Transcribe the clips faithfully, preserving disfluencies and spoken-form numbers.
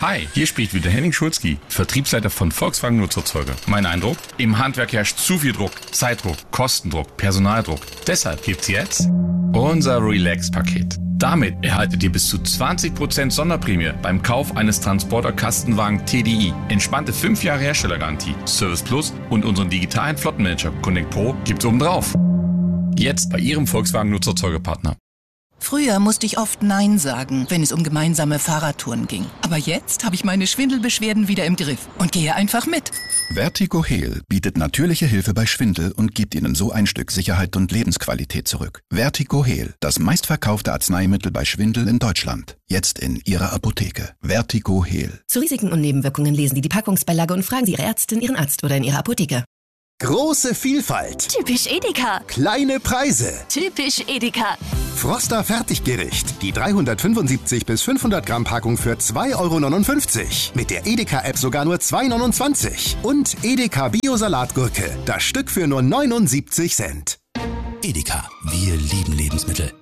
Hi, hier spricht wieder Henning Schulzki, Vertriebsleiter von Volkswagen Nutzerzeuger. Mein Eindruck? Im Handwerk herrscht zu viel Druck, Zeitdruck, Kostendruck, Personaldruck. Deshalb gibt's jetzt unser Relax-Paket. Damit erhaltet ihr bis zu zwanzig Prozent Sonderprämie beim Kauf eines Transporter-Kastenwagen T D I. Entspannte fünf Jahre Herstellergarantie, Service Plus und unseren digitalen Flottenmanager Connect Pro gibt's obendrauf. Jetzt bei Ihrem Volkswagen Nutzerzeugerpartner. Früher musste ich oft Nein sagen, wenn es um gemeinsame Fahrradtouren ging. Aber jetzt habe ich meine Schwindelbeschwerden wieder im Griff und gehe einfach mit. Vertigo Heal bietet natürliche Hilfe bei Schwindel und gibt Ihnen so ein Stück Sicherheit und Lebensqualität zurück. Vertigo Heal, das meistverkaufte Arzneimittel bei Schwindel in Deutschland. Jetzt in Ihrer Apotheke. Vertigo Heal. Zu Risiken und Nebenwirkungen lesen Sie die Packungsbeilage und fragen Sie Ihre Ärztin, Ihren Arzt oder in Ihrer Apotheke. Große Vielfalt. Typisch Edeka. Kleine Preise. Typisch Edeka. Froster Fertiggericht. Die dreihundertfünfundsiebzig bis fünfhundert Gramm Packung für zwei Euro neunundfünfzig. Mit der Edeka-App sogar nur zwei Euro neunundzwanzig. Und Edeka Bio-Salatgurke. Das Stück für nur neunundsiebzig Cent. Edeka. Wir lieben Lebensmittel.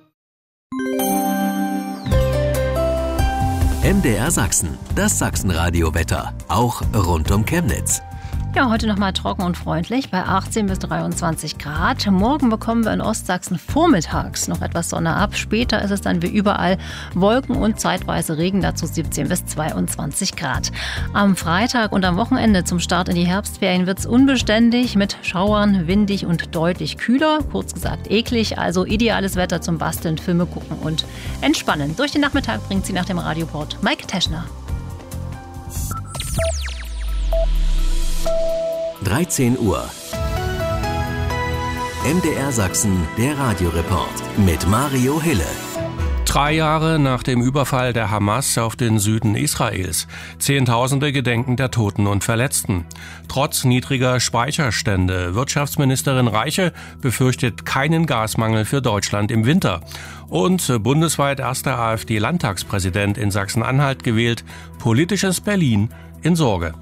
M D R Sachsen. Das Sachsenradio-Wetter. Auch rund um Chemnitz. Ja, heute nochmal trocken und freundlich bei achtzehn bis dreiundzwanzig Grad. Morgen bekommen wir in Ostsachsen vormittags noch etwas Sonne ab. Später ist es dann wie überall Wolken und zeitweise Regen, dazu siebzehn bis zweiundzwanzig Grad. Am Freitag und am Wochenende zum Start in die Herbstferien wird es unbeständig mit Schauern, windig und deutlich kühler. Kurz gesagt eklig, also ideales Wetter zum Basteln, Filme gucken und entspannen. Durch den Nachmittag bringt sie nach dem Radioport Mike Teschner. dreizehn Uhr. M D R Sachsen, der Radioreport mit Mario Hille. Drei Jahre nach dem Überfall der Hamas auf den Süden Israels. Zehntausende gedenken der Toten und Verletzten. Trotz niedriger Speicherstände. Wirtschaftsministerin Reiche befürchtet keinen Gasmangel für Deutschland im Winter. Und bundesweit erster AfD-Landtagspräsident in Sachsen-Anhalt gewählt. Politisches Berlin in Sorge.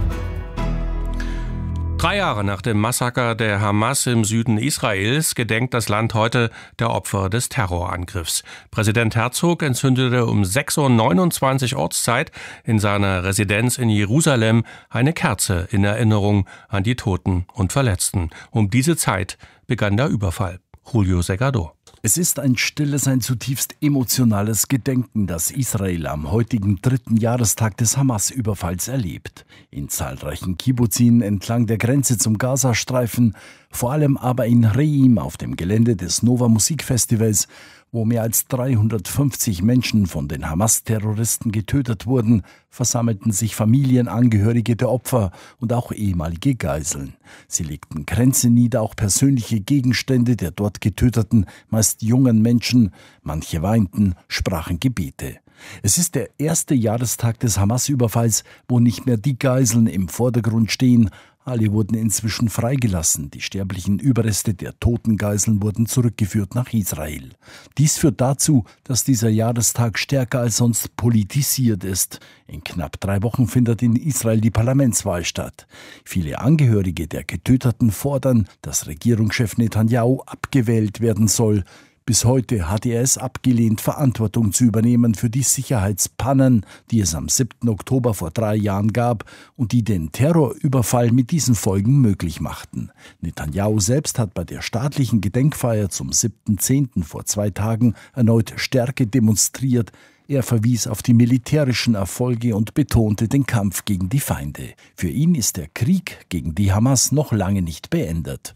Drei Jahre nach dem Massaker der Hamas im Süden Israels gedenkt das Land heute der Opfer des Terrorangriffs. Präsident Herzog entzündete um sechs Uhr neunundzwanzig Ortszeit in seiner Residenz in Jerusalem eine Kerze in Erinnerung an die Toten und Verletzten. Um diese Zeit begann der Überfall. Julio Segado. Es ist ein stilles, ein zutiefst emotionales Gedenken, das Israel am heutigen dritten Jahrestag des Hamas-Überfalls erlebt. In zahlreichen Kibbuzim entlang der Grenze zum Gazastreifen, vor allem aber in Reim auf dem Gelände des Nova Musikfestivals, wo mehr als dreihundertfünfzig Menschen von den Hamas-Terroristen getötet wurden, versammelten sich Familienangehörige der Opfer und auch ehemalige Geiseln. Sie legten Kränze nieder, auch persönliche Gegenstände der dort getöteten, meist jungen Menschen. Manche weinten, sprachen Gebete. Es ist der erste Jahrestag des Hamas-Überfalls, wo nicht mehr die Geiseln im Vordergrund stehen. Alle wurden inzwischen freigelassen. Die sterblichen Überreste der toten Geiseln wurden zurückgeführt nach Israel. Dies führt dazu, dass dieser Jahrestag stärker als sonst politisiert ist. In knapp drei Wochen findet in Israel die Parlamentswahl statt. Viele Angehörige der Getöteten fordern, dass Regierungschef Netanyahu abgewählt werden soll. Bis heute hatte er es abgelehnt, Verantwortung zu übernehmen für die Sicherheitspannen, die es am siebten Oktober vor drei Jahren gab und die den Terrorüberfall mit diesen Folgen möglich machten. Netanyahu selbst hat bei der staatlichen Gedenkfeier zum siebten zehnten vor zwei Tagen erneut Stärke demonstriert. Er verwies auf die militärischen Erfolge und betonte den Kampf gegen die Feinde. Für ihn ist der Krieg gegen die Hamas noch lange nicht beendet.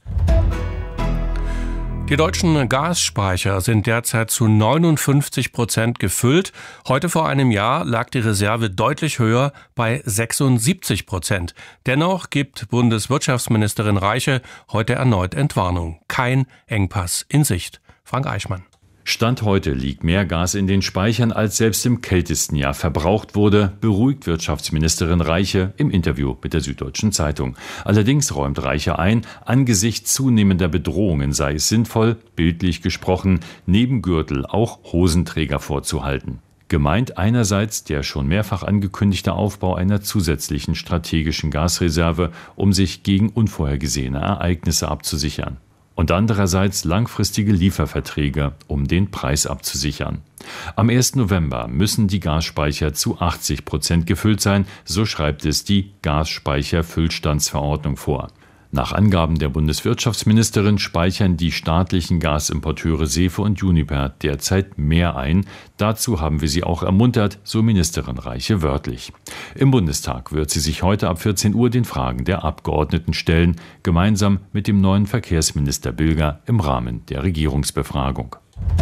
Die deutschen Gasspeicher sind derzeit zu neunundfünfzig Prozent gefüllt. Heute vor einem Jahr lag die Reserve deutlich höher bei sechsundsiebzig Prozent. Dennoch gibt Bundeswirtschaftsministerin Reiche heute erneut Entwarnung. Kein Engpass in Sicht. Frank Eichmann. Stand heute liegt mehr Gas in den Speichern, als selbst im kältesten Jahr verbraucht wurde, beruhigt Wirtschaftsministerin Reiche im Interview mit der Süddeutschen Zeitung. Allerdings räumt Reiche ein, angesichts zunehmender Bedrohungen sei es sinnvoll, bildlich gesprochen, neben Gürtel auch Hosenträger vorzuhalten. Gemeint einerseits der schon mehrfach angekündigte Aufbau einer zusätzlichen strategischen Gasreserve, um sich gegen unvorhergesehene Ereignisse abzusichern. und andererseits langfristige Lieferverträge, um den Preis abzusichern. Am ersten November müssen die Gasspeicher zu achtzig Prozent gefüllt sein, so schreibt es die Gasspeicherfüllstandsverordnung vor. Nach Angaben der Bundeswirtschaftsministerin speichern die staatlichen Gasimporteure Sefe und Uniper derzeit mehr ein. Dazu haben wir sie auch ermuntert, so Ministerin Reiche wörtlich. Im Bundestag wird sie sich heute ab vierzehn Uhr den Fragen der Abgeordneten stellen, gemeinsam mit dem neuen Verkehrsminister Bilger im Rahmen der Regierungsbefragung.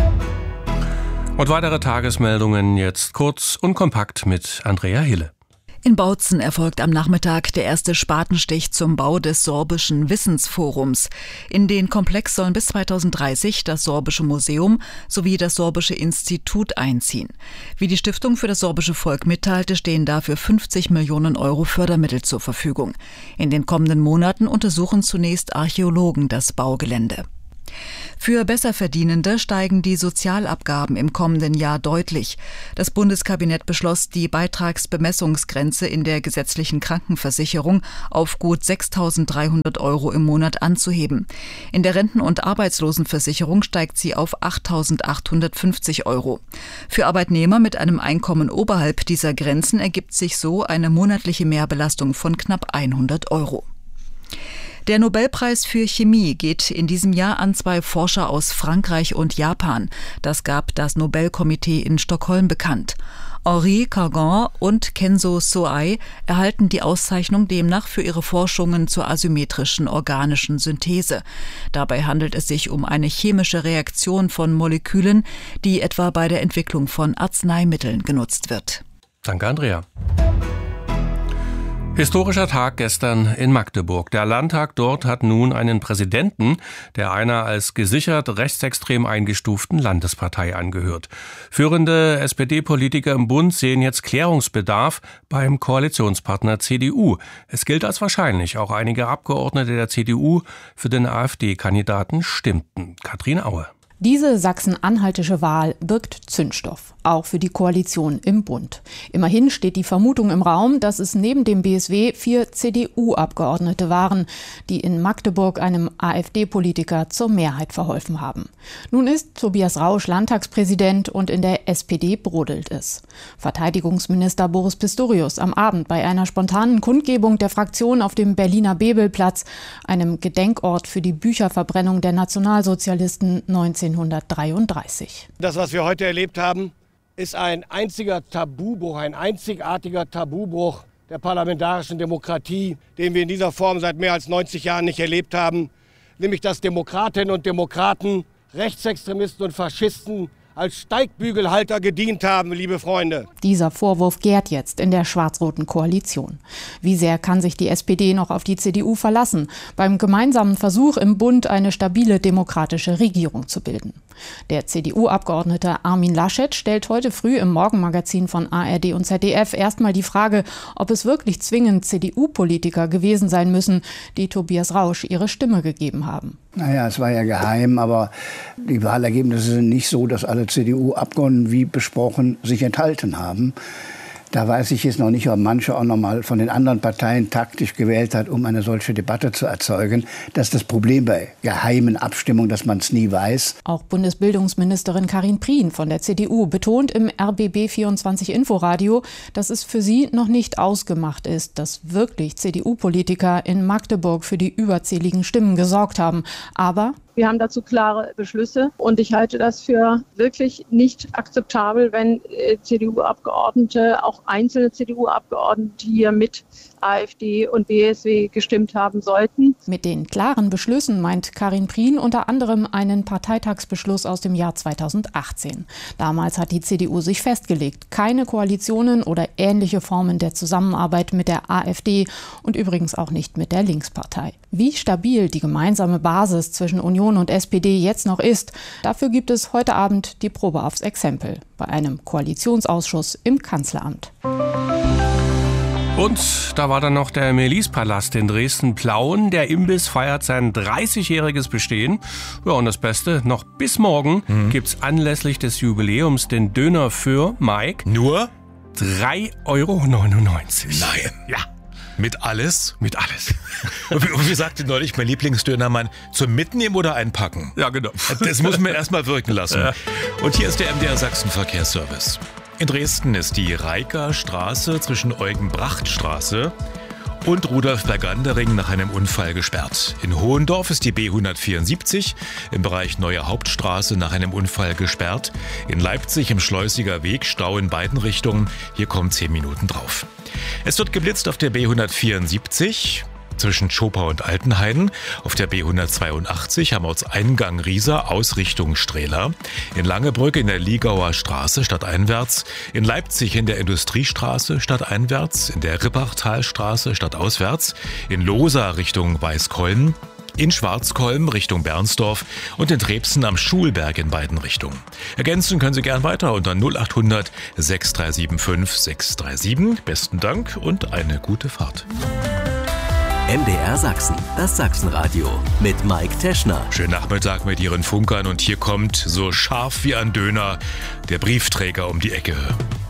Und weitere Tagesmeldungen jetzt kurz und kompakt mit Andrea Hille. In Bautzen erfolgt am Nachmittag der erste Spatenstich zum Bau des Sorbischen Wissensforums. In den Komplex sollen bis zweitausenddreißig das Sorbische Museum sowie das Sorbische Institut einziehen. Wie die Stiftung für das sorbische Volk mitteilte, stehen dafür fünfzig Millionen Euro Fördermittel zur Verfügung. In den kommenden Monaten untersuchen zunächst Archäologen das Baugelände. Für Besserverdienende steigen die Sozialabgaben im kommenden Jahr deutlich. Das Bundeskabinett beschloss, die Beitragsbemessungsgrenze in der gesetzlichen Krankenversicherung auf gut sechstausenddreihundert Euro im Monat anzuheben. In der Renten- und Arbeitslosenversicherung steigt sie auf achttausendachthundertfünfzig Euro. Für Arbeitnehmer mit einem Einkommen oberhalb dieser Grenzen ergibt sich so eine monatliche Mehrbelastung von knapp hundert Euro. Der Nobelpreis für Chemie geht in diesem Jahr an zwei Forscher aus Frankreich und Japan. Das gab das Nobelkomitee in Stockholm bekannt. Henri Cargan und Kenzo Soai erhalten die Auszeichnung demnach für ihre Forschungen zur asymmetrischen organischen Synthese. Dabei handelt es sich um eine chemische Reaktion von Molekülen, die etwa bei der Entwicklung von Arzneimitteln genutzt wird. Danke, Andrea. Historischer Tag gestern in Magdeburg. Der Landtag dort hat nun einen Präsidenten, der einer als gesichert rechtsextrem eingestuften Landespartei angehört. Führende S P D-Politiker im Bund sehen jetzt Klärungsbedarf beim Koalitionspartner C D U. Es gilt als wahrscheinlich, auch einige Abgeordnete der C D U für den AfD-Kandidaten stimmten. Katrin Aue. Diese sachsen-anhaltische Wahl birgt Zündstoff, auch für die Koalition im Bund. Immerhin steht die Vermutung im Raum, dass es neben dem B S W vier C D U-Abgeordnete waren, die in Magdeburg einem AfD-Politiker zur Mehrheit verholfen haben. Nun ist Tobias Rausch Landtagspräsident und in der S P D brodelt es. Verteidigungsminister Boris Pistorius am Abend bei einer spontanen Kundgebung der Fraktion auf dem Berliner Bebelplatz, einem Gedenkort für die Bücherverbrennung der Nationalsozialisten neunzehnhundertdreiunddreißig. Das, was wir heute erlebt haben, ist ein einziger Tabubruch, ein einzigartiger Tabubruch der parlamentarischen Demokratie, den wir in dieser Form seit mehr als neunzig Jahren nicht erlebt haben, nämlich dass Demokratinnen und Demokraten, Rechtsextremisten und Faschisten als Steigbügelhalter gedient haben, liebe Freunde. Dieser Vorwurf gärt jetzt in der schwarz-roten Koalition. Wie sehr kann sich die S P D noch auf die C D U verlassen, beim gemeinsamen Versuch im Bund eine stabile demokratische Regierung zu bilden? Der C D U-Abgeordnete Armin Laschet stellt heute früh im Morgenmagazin von A R D und Z D F erstmal die Frage, ob es wirklich zwingend C D U-Politiker gewesen sein müssen, die Tobias Rausch ihre Stimme gegeben haben. Naja, es war ja geheim, aber die Wahlergebnisse sind nicht so, dass alle C D U-Abgeordneten, wie besprochen, sich enthalten haben. Da weiß ich jetzt noch nicht, ob manche auch noch mal von den anderen Parteien taktisch gewählt hat, um eine solche Debatte zu erzeugen. Das ist das Problem bei geheimen Abstimmungen, dass man es nie weiß. Auch Bundesbildungsministerin Karin Prien von der C D U betont im R B B vierundzwanzig Inforadio, dass es für sie noch nicht ausgemacht ist, dass wirklich C D U-Politiker in Magdeburg für die überzähligen Stimmen gesorgt haben. Aber wir haben dazu klare Beschlüsse und ich halte das für wirklich nicht akzeptabel, wenn C D U-Abgeordnete, auch einzelne C D U-Abgeordnete hier mit AfD und B S W gestimmt haben sollten. Mit den klaren Beschlüssen meint Karin Prien unter anderem einen Parteitagsbeschluss aus dem Jahr zweitausendachtzehn. Damals hat die C D U sich festgelegt, keine Koalitionen oder ähnliche Formen der Zusammenarbeit mit der AfD und übrigens auch nicht mit der Linkspartei. Wie stabil die gemeinsame Basis zwischen Union und S P D jetzt noch ist, dafür gibt es heute Abend die Probe aufs Exempel bei einem Koalitionsausschuss im Kanzleramt. Und da war dann noch der Melis-Palast in Dresden-Plauen. Der Imbiss feiert sein dreißigjähriges Bestehen. Ja, und das Beste, noch bis morgen mhm. gibt's anlässlich des Jubiläums den Döner für Mike. Nur? drei Euro neunundneunzig. Nein. Ja. Mit alles? Mit alles. Und wie, und wie sagte neulich mein Lieblingsdönermann, zum Mitnehmen oder Einpacken? Ja, genau. Das muss man erst mal wirken lassen. Ja. Und hier ist der M D R Sachsen Verkehrsservice. In Dresden ist die Reiker Straße zwischen Eugen-Bracht-Straße und Rudolf-Bergander-Ring nach einem Unfall gesperrt. In Hohendorf ist die B hundertvierundsiebzig im Bereich Neue Hauptstraße nach einem Unfall gesperrt. In Leipzig im Schleusiger Weg Stau in beiden Richtungen. Hier kommen zehn Minuten drauf. Es wird geblitzt auf der B hundertvierundsiebzig zwischen Zschopau und Altenhain, auf der B hundertzweiundachtzig am Ortseingang Riesa Ausrichtung Strehla, in Langebrück in der Liegauer Straße stadteinwärts, in Leipzig in der Industriestraße stadteinwärts, in der Rippachtalstraße stadtauswärts, in Losa Richtung Weißkollen, in Schwarzkolm Richtung Bernsdorf und in Trebsen am Schulberg in beiden Richtungen. Ergänzen können Sie gern weiter unter null acht hundert sechs drei sieben fünf sechs drei sieben. Besten Dank und eine gute Fahrt. M D R Sachsen, das Sachsenradio mit Mike Teschner. Schönen Nachmittag mit Ihren Funkern und hier kommt, so scharf wie ein Döner, der Briefträger um die Ecke.